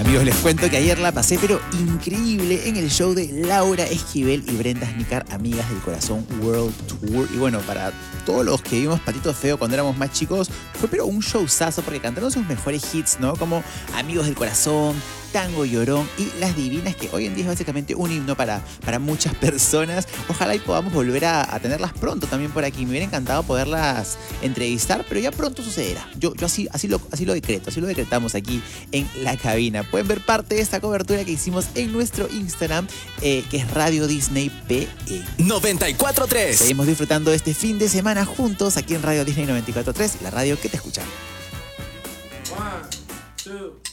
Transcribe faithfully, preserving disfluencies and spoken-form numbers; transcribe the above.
Amigos, les cuento que ayer la pasé pero increíble en el show de Laura Esquivel y Brenda Asnicar, Amigas del Corazón World Tour. Y bueno, para todos los que vimos Patito Feo cuando éramos más chicos, fue pero un showzazo porque cantaron sus mejores hits, ¿no? Como Amigos del Corazón, Tango Llorón y Las Divinas, que hoy en día es básicamente un himno para, para muchas personas. Ojalá y podamos volver a, a tenerlas pronto también por aquí. Me hubiera encantado poderlas entrevistar, pero ya pronto sucederá. Yo, yo así, así, lo, así lo decreto, así lo decretamos aquí en la cabina. Pueden ver parte de esta cobertura que hicimos en nuestro Instagram, eh, que es Radio Disney P E. noventa y cuatro punto tres. Seguimos disfrutando de este fin de semana juntos aquí en Radio Disney noventa y cuatro punto tres, la radio que te escucha. One, two.